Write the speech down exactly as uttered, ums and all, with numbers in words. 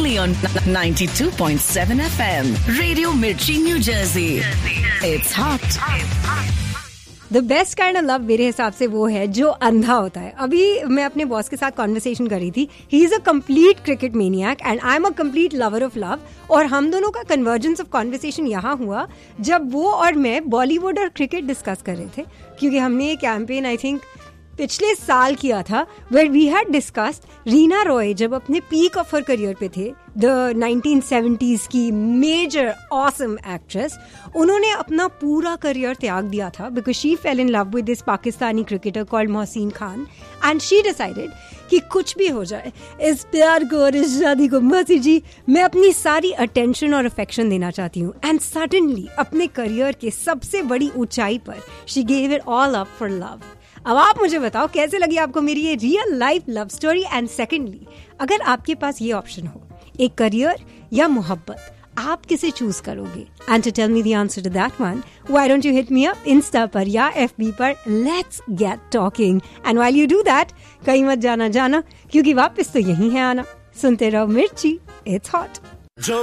only on ninety-two point seven F M. Radio Mirchi, New Jersey. It's hot. The best kind of love मेरे हिसाब से वो है जो अंधा होता है. अभी मैं अपने बॉस के साथ कॉन्वर्सेशन कर रही थी. He is a complete cricket maniac and I am a complete lover of love. और हम दोनों का कन्वर्जेंस ऑफ कॉन्वर्सेशन यहाँ हुआ जब वो और मैं बॉलीवुड और क्रिकेट डिस्कस कर रहे थे, क्योंकि हमने ये कैंपेन आई थिंक पिछले साल किया था where we had discussed. Reena Roy जब अपने पीक ऑफ हर करियर पे थे, द नाइनटीन सेवेंटीज़ की मेजर ऑसम एक्ट्रेस, उन्होंने अपना पूरा करियर त्याग दिया था because she fail in love with this Pakistani cricketer called Mohsin Khan and she decided कि कुछ भी हो जाए, इस प्यार को और इस शादी को मोहसिन जी मैं अपनी सारी अटेंशन और अफेक्शन देना चाहती हूँ. एंड सडनली अपने करियर के सबसे बड़ी ऊंचाई पर she gave it all up for love. अब आप मुझे बताओ कैसे लगी आपको मेरी ये real life love story. And secondly, अगर आपके पास ये ऑप्शन हो, एक करियर या मोहब्बत, आप किसे चूज करोगे? And to tell me the answer to that one, why don't you hit me up Insta पर या एफबी पर. Let's get talking. And while you do that, कहीं मत जाना जाना, क्योंकि वापस तो यही है आना. सुनते रहो मिर्ची, इट्स हॉट.